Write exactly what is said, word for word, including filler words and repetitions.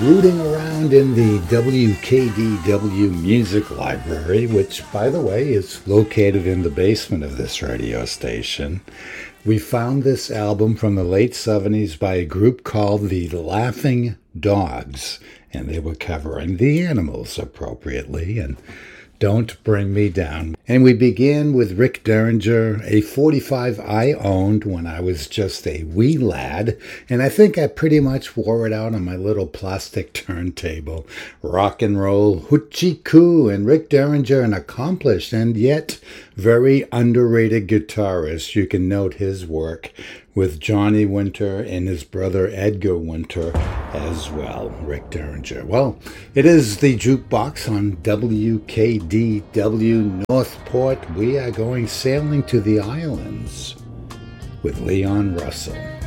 Rooting around in the W K D W Music Library, which, by the way, is located in the basement of this radio station, we found this album from the late seventies by a group called the Laughing Dogs, and they were covering The Animals appropriately, and Don't Bring Me Down. And we began with Rick Derringer, a forty-five I owned when I was just a wee lad, and I think I pretty much wore it out on my little plastic turntable. Rock and roll, hoochie coo, and Rick Derringer, an accomplished and yet very underrated guitarist. You can note his work with Johnny Winter and his brother Edgar Winter as well, Rick Derringer. Well, it is the Jukebox on W K D W Northport. We are going sailing to the islands with Leon Russell.